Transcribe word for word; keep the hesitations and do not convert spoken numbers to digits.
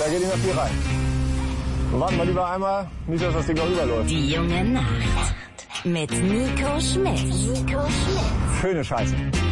da geht nicht mehr viel rein. Wir warten mal lieber einmal, nicht, dass das Ding noch überläuft. Die junge Nacht mit Nico Schmidt. Nico Schmidt. Schöne Scheiße.